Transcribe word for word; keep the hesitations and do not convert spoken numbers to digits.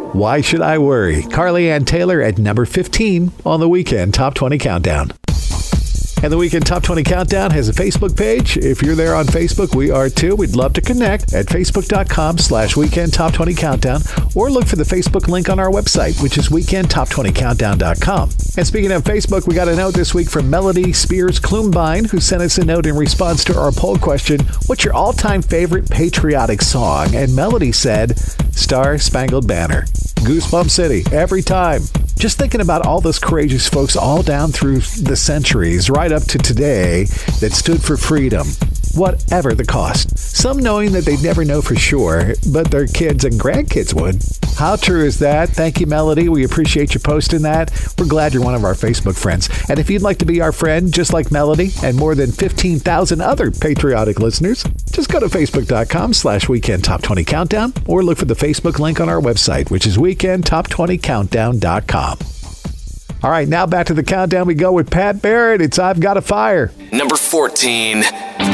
Why Should I Worry? Carly Ann Taylor at number fifteen on the Weekend Top twenty Countdown. And the Weekend Top twenty Countdown has a Facebook page. If you're there on Facebook, we are too. We'd love to connect at facebook.com slash Weekend Top twenty Countdown, or look for the Facebook link on our website, which is weekend top twenty countdown dot com. And speaking of Facebook, we got a note this week from Melody Spears Klumbine, who sent us a note in response to our poll question, what's your all-time favorite patriotic song? And Melody said, Star Spangled Banner. Goosebump City, every time. Just thinking about all those courageous folks all down through the centuries, right up to today, that stood for freedom, whatever the cost. Some knowing that they'd never know for sure, but their kids and grandkids would. How true is that? Thank you, Melody. We appreciate you posting that. We're glad you're one of our Facebook friends. And if you'd like to be our friend, just like Melody and more than fifteen thousand other patriotic listeners, just go to facebook.com slash Weekend Top twenty Countdown, or look for the Facebook link on our website, which is weekend top twenty countdown dot com. All right, now back to the countdown we go with Pat Barrett. It's I've Got a Fire. Number fourteen.